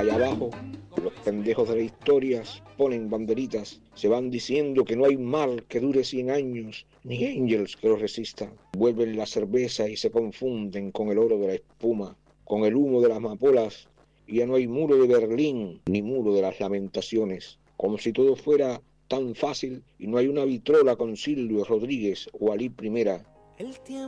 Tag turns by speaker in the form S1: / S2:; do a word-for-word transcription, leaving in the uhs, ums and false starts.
S1: Allá abajo, los pendejos de la historia ponen banderitas, se van diciendo que no hay mar que dure cien años, ni angels que lo resistan. Vuelven la cerveza y se confunden con el oro de la espuma, con el humo de las amapolas, y ya no hay muro de Berlín, ni muro de las lamentaciones. Como si todo fuera tan fácil y no hay una vitrola con Silvio Rodríguez o Alí Primera.